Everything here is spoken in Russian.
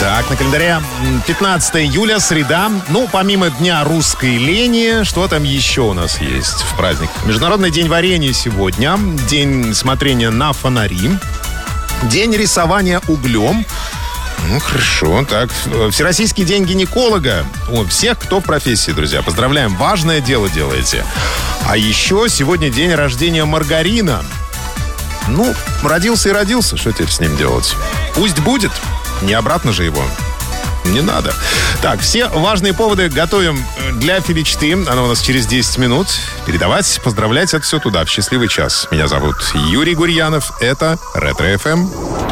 Так, на календаре 15 июля, среда. Ну, помимо Дня русской лени, что там еще у нас есть в праздник? Международный день варенья сегодня, день смотрения на фонари, день рисования углем. Ну, хорошо, так. Всероссийский день гинеколога. Всех, кто в профессии, друзья. Поздравляем, важное дело делаете. А еще сегодня день рождения маргарина. Ну, родился и родился, что теперь с ним делать? Пусть будет. Не обратно же его. Не надо. Так, все важные поводы готовим для Филичты. Она у нас через 10 минут. Передавать, поздравлять — это все туда, в счастливый час. Меня зовут Юрий Гурьянов. Это Ретро-ФМ.